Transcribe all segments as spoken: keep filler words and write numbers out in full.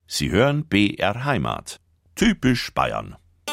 Sie hören B R Heimat. Typisch Bayern.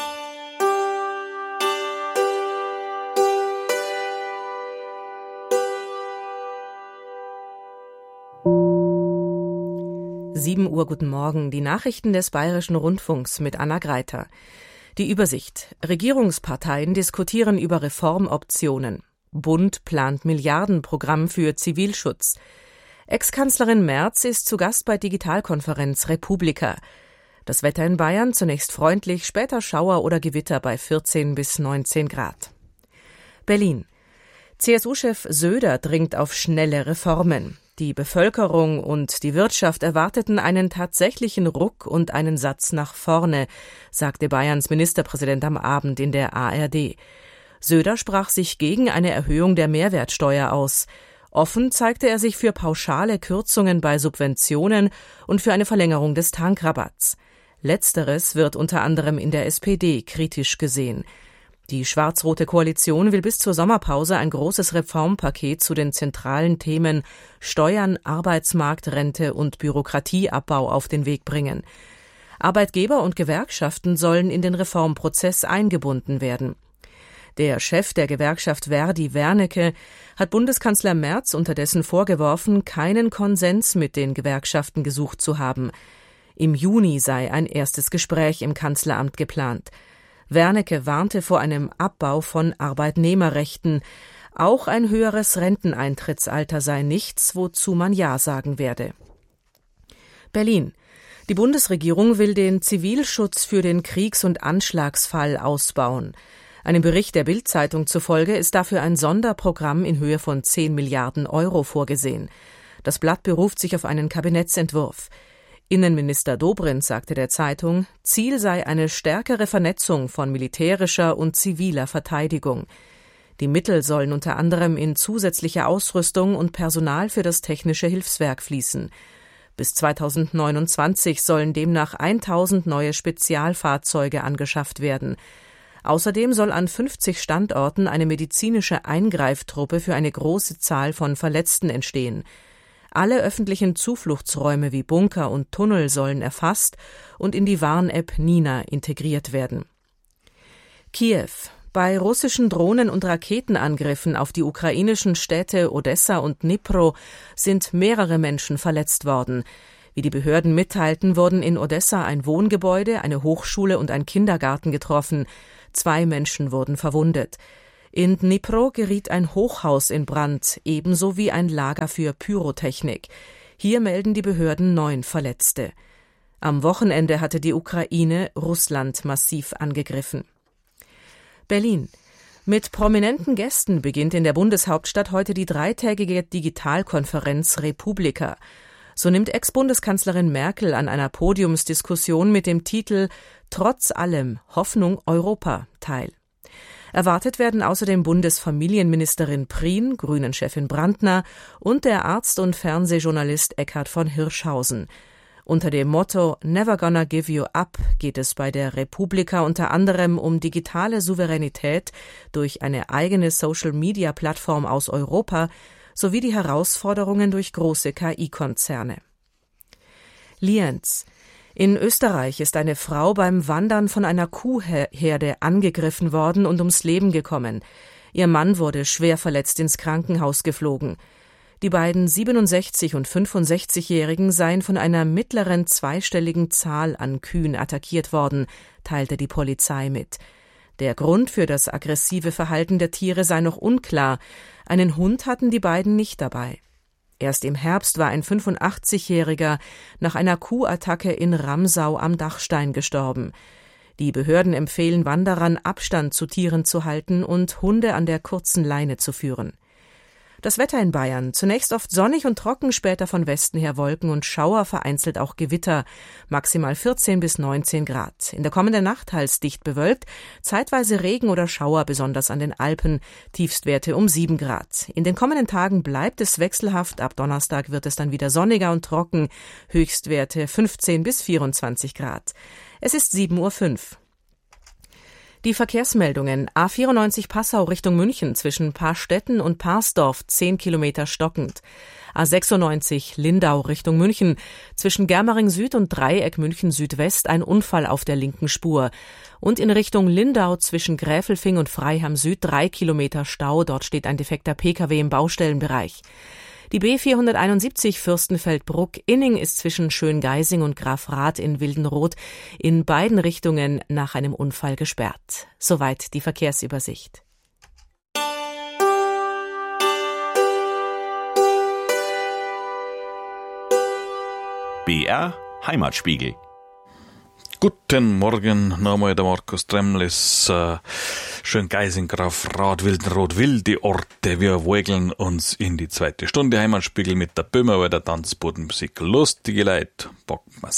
sieben Uhr, guten Morgen. Die Nachrichten des Bayerischen Rundfunks mit Anna Greiter. Die Übersicht. Regierungsparteien diskutieren über Reformoptionen. Bund plant Milliardenprogramm für Zivilschutz. Ex-Kanzlerin Merz ist zu Gast bei Digitalkonferenz Republika. Das Wetter in Bayern zunächst freundlich, später Schauer oder Gewitter bei vierzehn bis neunzehn Grad. Berlin. C S U-Chef Söder dringt auf schnelle Reformen. Die Bevölkerung und die Wirtschaft erwarteten einen tatsächlichen Ruck und einen Satz nach vorne, sagte Bayerns Ministerpräsident am Abend in der A R D. Söder sprach sich gegen eine Erhöhung der Mehrwertsteuer aus. Offen zeigte er sich für pauschale Kürzungen bei Subventionen und für eine Verlängerung des Tankrabatts. Letzteres wird unter anderem in der S P D kritisch gesehen. Die schwarz-rote Koalition will bis zur Sommerpause ein großes Reformpaket zu den zentralen Themen Steuern, Arbeitsmarkt, Rente und Bürokratieabbau auf den Weg bringen. Arbeitgeber und Gewerkschaften sollen in den Reformprozess eingebunden werden. Der Chef der Gewerkschaft Verdi, Wernicke, hat Bundeskanzler Merz unterdessen vorgeworfen, keinen Konsens mit den Gewerkschaften gesucht zu haben. Im Juni sei ein erstes Gespräch im Kanzleramt geplant. Wernicke warnte vor einem Abbau von Arbeitnehmerrechten. Auch ein höheres Renteneintrittsalter sei nichts, wozu man Ja sagen werde. Berlin. Die Bundesregierung will den Zivilschutz für den Kriegs- und Anschlagsfall ausbauen. Einem Bericht der Bild-Zeitung zufolge ist dafür ein Sonderprogramm in Höhe von zehn Milliarden Euro vorgesehen. Das Blatt beruft sich auf einen Kabinettsentwurf. Innenminister Dobrindt sagte der Zeitung, Ziel sei eine stärkere Vernetzung von militärischer und ziviler Verteidigung. Die Mittel sollen unter anderem in zusätzliche Ausrüstung und Personal für das technische Hilfswerk fließen. Bis zweitausendneunundzwanzig sollen demnach tausend neue Spezialfahrzeuge angeschafft werden. Außerdem soll an fünfzig Standorten eine medizinische Eingreiftruppe für eine große Zahl von Verletzten entstehen. Alle öffentlichen Zufluchtsräume wie Bunker und Tunnel sollen erfasst und in die Warn-App Nina integriert werden. Kiew. Bei russischen Drohnen- und Raketenangriffen auf die ukrainischen Städte Odessa und Dnipro sind mehrere Menschen verletzt worden. Wie die Behörden mitteilten, wurden in Odessa ein Wohngebäude, eine Hochschule und ein Kindergarten getroffen. Zwei Menschen wurden verwundet. In Dnipro geriet ein Hochhaus in Brand, ebenso wie ein Lager für Pyrotechnik. Hier melden die Behörden neun Verletzte. Am Wochenende hatte die Ukraine Russland massiv angegriffen. Berlin. Mit prominenten Gästen beginnt in der Bundeshauptstadt heute die dreitägige Digitalkonferenz Republika. So nimmt Ex-Bundeskanzlerin Merkel an einer Podiumsdiskussion mit dem Titel »Trotz allem Hoffnung Europa« teil. Erwartet werden außerdem Bundesfamilienministerin Prien, Grünen-Chefin Brandner und der Arzt und Fernsehjournalist Eckhard von Hirschhausen. Unter dem Motto »Never gonna give you up« geht es bei der Republika unter anderem um digitale Souveränität durch eine eigene Social-Media-Plattform aus Europa sowie die Herausforderungen durch große K I-Konzerne. Lienz. In Österreich ist eine Frau beim Wandern von einer Kuhherde angegriffen worden und ums Leben gekommen. Ihr Mann wurde schwer verletzt ins Krankenhaus geflogen. Die beiden siebenundsechzig- und fünfundsechzigjährigen seien von einer mittleren zweistelligen Zahl an Kühen attackiert worden, teilte die Polizei mit. Der Grund für das aggressive Verhalten der Tiere sei noch unklar. Einen Hund hatten die beiden nicht dabei. Erst im Herbst war ein fünfundachtzigjähriger nach einer Kuhattacke in Ramsau am Dachstein gestorben. Die Behörden empfehlen Wanderern, Abstand zu Tieren zu halten und Hunde an der kurzen Leine zu führen. Das Wetter in Bayern. Zunächst oft sonnig und trocken, später von Westen her Wolken und Schauer, vereinzelt auch Gewitter. Maximal vierzehn bis neunzehn Grad. In der kommenden Nacht teils dicht bewölkt, zeitweise Regen oder Schauer, besonders an den Alpen. Tiefstwerte um sieben Grad. In den kommenden Tagen bleibt es wechselhaft. Ab Donnerstag wird es dann wieder sonniger und trocken. Höchstwerte fünfzehn bis vierundzwanzig Grad. Es ist sieben Uhr fünf. Die Verkehrsmeldungen. A vierundneunzig Passau Richtung München zwischen Paarstetten und Parsdorf zehn Kilometer stockend. A sechsundneunzig Lindau Richtung München. Zwischen Germering Süd und Dreieck München Südwest ein Unfall auf der linken Spur. Und in Richtung Lindau zwischen Gräfelfing und Freiham Süd drei Kilometer Stau. Dort steht ein defekter Pkw im Baustellenbereich. Die B vierhunderteinundsiebzig Fürstenfeldbruck-Inning ist zwischen Schöngeising und Grafrath in Wildenroth in beiden Richtungen nach einem Unfall gesperrt. Soweit die Verkehrsübersicht. B R Heimatspiegel. Guten Morgen, nochmal der Markus Tremlis. Äh, Schöngeising, Grafrath, Wildenroth, wilde Orte. Wir wägeln uns in die zweite Stunde Heimatspiegel mit der Böhmerwälder Tanzbodenmusik. Lustige Leute, bocken wir's.